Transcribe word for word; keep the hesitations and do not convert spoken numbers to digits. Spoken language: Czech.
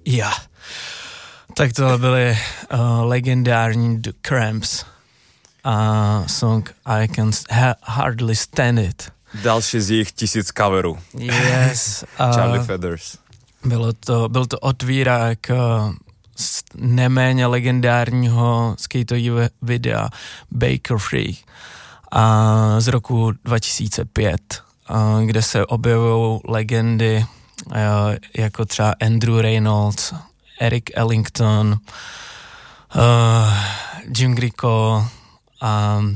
Ja. Tak tohle byly uh, legendární The Cramps a song I Can ha- Hardly Stand It. Další z jejich tisíc coverů. Yes. Uh, Charlie Feathers. Bylo to, byl to otvírák uh, z neméně legendárního skateového videa Baker Free a z roku dva tisíce pět, a kde se objevují legendy a, jako třeba Andrew Reynolds, Eric Ellington, uh, Jim Greco a